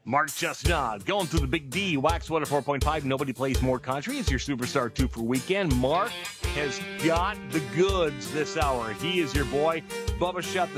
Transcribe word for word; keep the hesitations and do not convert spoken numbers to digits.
Mark Chestnut going through the Big D, Wax one oh four point five. Nobody plays more country. It's your Superstar two for weekend. Mark has got the goods this hour. He is your boy. Bubba Shep,